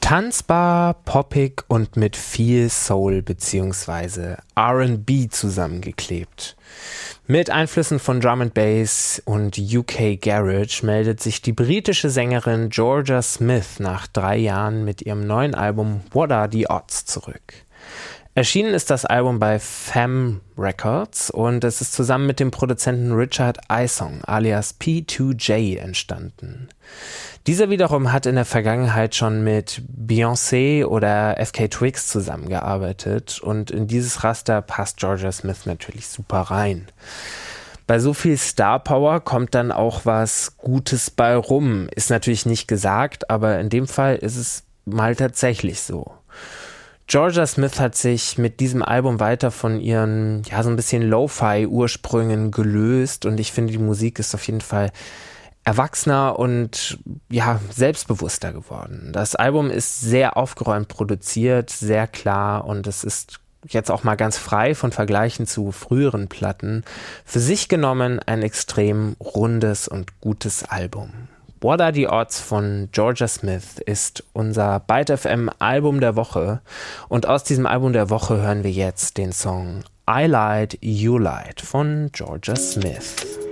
Tanzbar, poppig und mit viel Soul bzw. R&B zusammengeklebt. Mit Einflüssen von Drum and Bass und UK Garage meldet sich die britische Sängerin Jorja Smith nach 3 Jahren mit ihrem neuen Album What Are the Odds zurück. Erschienen ist das Album bei Fam Records und es ist zusammen mit dem Produzenten Richard Eisong alias P2J entstanden. Dieser wiederum hat in der Vergangenheit schon mit Beyoncé oder FK Twigs zusammengearbeitet und in dieses Raster passt Jorja Smith natürlich super rein. Bei so viel Star Power kommt dann auch was Gutes bei rum. Ist natürlich nicht gesagt, aber in dem Fall ist es mal tatsächlich so. Jorja Smith hat sich mit diesem Album weiter von ihren, so ein bisschen Lo-Fi-Ursprüngen gelöst und ich finde, die Musik ist auf jeden Fall erwachsener und selbstbewusster geworden. Das Album ist sehr aufgeräumt produziert, sehr klar und es ist jetzt auch mal ganz frei von Vergleichen zu früheren Platten. Für sich genommen ein extrem rundes und gutes Album. What Are the Odds von Jorja Smith ist unser Byte FM Album der Woche und aus diesem Album der Woche hören wir jetzt den Song I Lied, You Lied von Jorja Smith.